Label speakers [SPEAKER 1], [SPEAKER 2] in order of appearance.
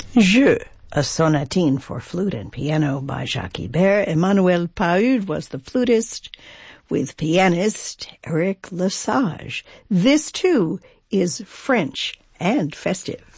[SPEAKER 1] Jeu, a sonatine for flute and piano by Jacques Ibert. Emmanuel Paud was the flutist with pianist Eric Lesage. This too is French and festive.